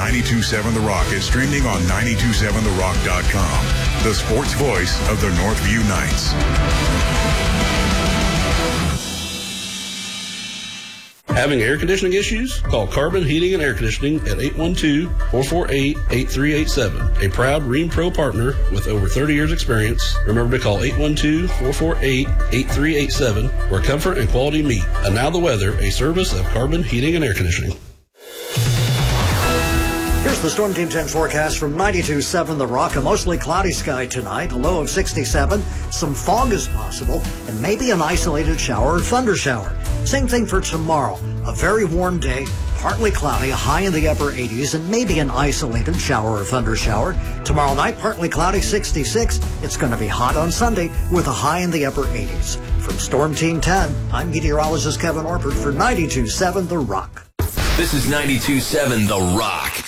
92.7 The Rock is streaming on 927therock.com, the sports voice of the Northview Knights. Having air conditioning issues? Call Carbon Heating and Air Conditioning at 812-448-8387. A proud Rheem Pro partner with over 30 years experience. Remember to call 812-448-8387, where comfort and quality meet. And now the weather, a service of Carbon Heating and Air Conditioning. Here's the Storm Team 10 forecast from 92.7 The Rock. A mostly cloudy sky tonight, a low of 67. Some fog is possible, and maybe an isolated shower or thunder shower. Same thing for tomorrow. A very warm day, partly cloudy, a high in the upper 80s, and maybe an isolated shower or thunder shower. Tomorrow night, partly cloudy, 66. It's going to be hot on Sunday with a high in the upper 80s. From Storm Team 10, I'm meteorologist Kevin Orford for 92.7 The Rock. This is 92.7 The Rock.